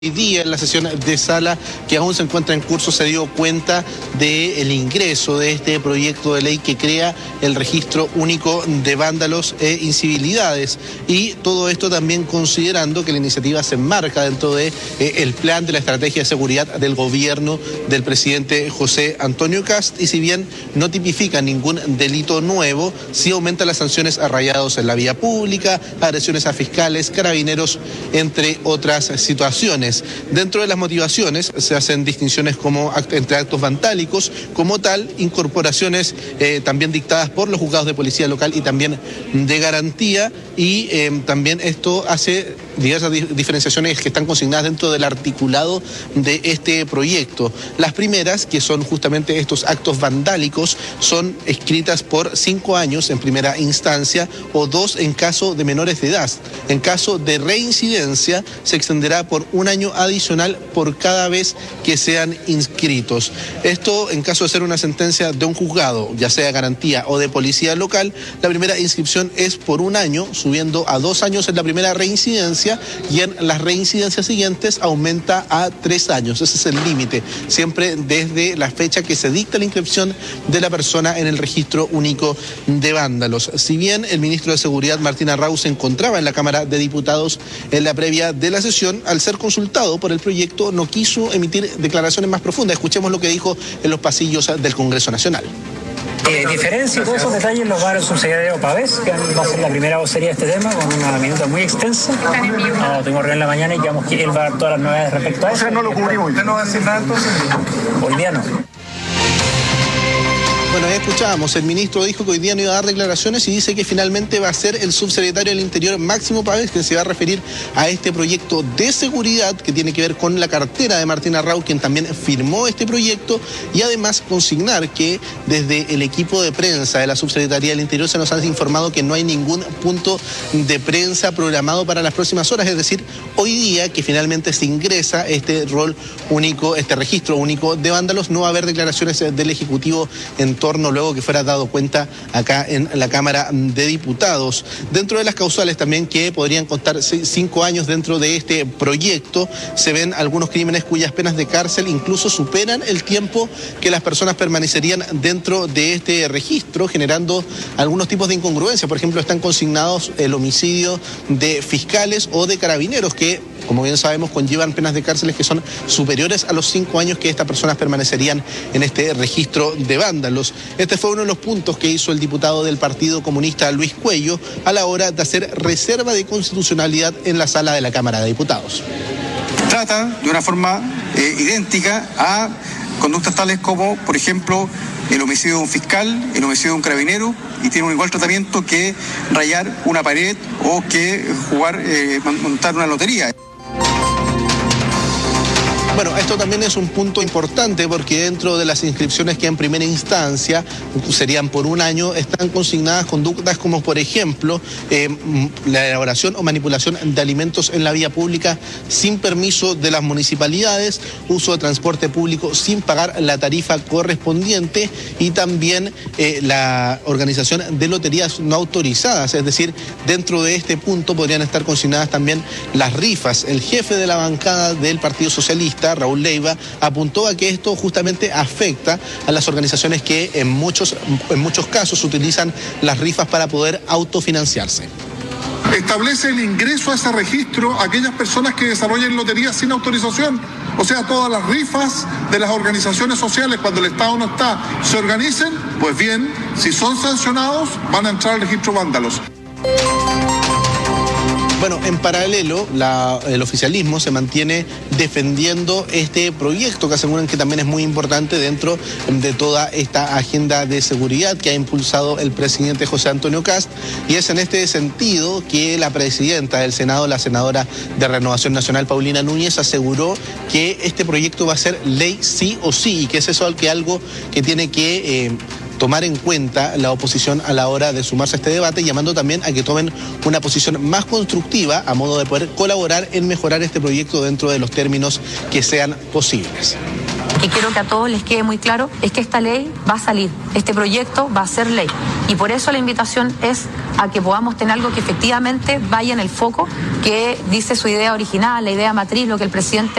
Hoy día en la sesión de sala que aún se encuentra en curso se dio cuenta del ingreso de este proyecto de ley que crea el registro único de vándalos e incivilidades, y todo esto también considerando que la iniciativa se enmarca dentro de el plan de la estrategia de seguridad del gobierno del presidente José Antonio Kast, y si bien no tipifica ningún delito nuevo, sí aumenta las sanciones a rayados en la vía pública, agresiones a fiscales, carabineros, entre otras situaciones. Dentro de las motivaciones se hacen distinciones como entre actos vandálicos, como tal, incorporaciones también dictadas por los juzgados de policía local y también de garantía, y también esto hace diversas diferenciaciones que están consignadas dentro del articulado de este proyecto. Las primeras, que son justamente estos actos vandálicos, son escritas por 5 años en primera instancia o 2 en caso de menores de edad. En caso de reincidencia se extenderá por 1 año adicional por cada vez que sean inscritos. Esto en caso de ser una sentencia de un juzgado, ya sea garantía o de policía local, la primera inscripción es por 1 año, subiendo a 2 años en la primera reincidencia, y en las reincidencias siguientes aumenta a 3 años. Ese es el límite, siempre desde la fecha que se dicta la inscripción de la persona en el registro único de vándalos. Si bien el ministro de Seguridad, Martín Arrau, se encontraba en la Cámara de Diputados en la previa de la sesión, al ser consultado por el proyecto no quiso emitir declaraciones más profundas. Escuchemos lo que dijo en los pasillos del Congreso Nacional. Diferencia y todos esos detalles los va a dar el subsecretario Pavés, que va a ser la primera vocería de este tema, con una minuta muy extensa. Tuvimos reunión en la mañana y digamos que él va a dar todas las novedades respecto a eso. O sea, no lo cubrimos. ¿Usted no va a decir nada entonces? Hoy día no. Bueno, escuchábamos, el ministro dijo que hoy día no iba a dar declaraciones y dice que finalmente va a ser el subsecretario del Interior, Máximo Pavés, que se va a referir a este proyecto de seguridad que tiene que ver con la cartera de Martín Arrau, quien también firmó este proyecto, y además consignar que desde el equipo de prensa de la Subsecretaría del Interior se nos han informado que no hay ningún punto de prensa programado para las próximas horas, es decir, hoy día que finalmente se ingresa este rol único, este registro único de vándalos, no va a haber declaraciones del Ejecutivo en torno luego que fuera dado cuenta acá en la Cámara de Diputados. Dentro de las causales también que podrían constar 5 años dentro de este proyecto, se ven algunos crímenes cuyas penas de cárcel incluso superan el tiempo que las personas permanecerían dentro de este registro, generando algunos tipos de incongruencia. Por ejemplo, están consignados el homicidio de fiscales o de carabineros que, como bien sabemos, conllevan penas de cárceles que son superiores a los 5 años que estas personas permanecerían en este registro de vándalos. Este fue uno de los puntos que hizo el diputado del Partido Comunista, Luis Cuello, a la hora de hacer reserva de constitucionalidad en la sala de la Cámara de Diputados. Trata de una forma idéntica a conductas tales como, por ejemplo, el homicidio de un fiscal, el homicidio de un carabinero, y tiene un igual tratamiento que rayar una pared o que montar una lotería. Bueno, esto también es un punto importante porque dentro de las inscripciones que en primera instancia serían por 1 año, están consignadas conductas como, por ejemplo, la elaboración o manipulación de alimentos en la vía pública sin permiso de las municipalidades, uso de transporte público sin pagar la tarifa correspondiente, y también la organización de loterías no autorizadas. Es decir, dentro de este punto podrían estar consignadas también las rifas. El jefe de la bancada del Partido Socialista, Raúl Leiva, apuntó a que esto justamente afecta a las organizaciones que en muchos casos utilizan las rifas para poder autofinanciarse. Establece el ingreso a ese registro a aquellas personas que desarrollen loterías sin autorización. O sea, todas las rifas de las organizaciones sociales, cuando el Estado no está, se organicen, pues bien, si son sancionados, van a entrar al registro vándalos. Bueno, en paralelo, el oficialismo se mantiene defendiendo este proyecto que aseguran que también es muy importante dentro de toda esta agenda de seguridad que ha impulsado el presidente José Antonio Kast, y es en este sentido que la presidenta del Senado, la senadora de Renovación Nacional, Paulina Núñez, aseguró que este proyecto va a ser ley sí o sí, y que es eso algo que tiene que tomar en cuenta la oposición a la hora de sumarse a este debate, llamando también a que tomen una posición más constructiva a modo de poder colaborar en mejorar este proyecto dentro de los términos que sean posibles. que quiero que a todos les quede muy claro, es que esta ley va a salir, este proyecto va a ser ley. Y por eso la invitación es a que podamos tener algo que efectivamente vaya en el foco, que dice su idea original, la idea matriz, lo que el presidente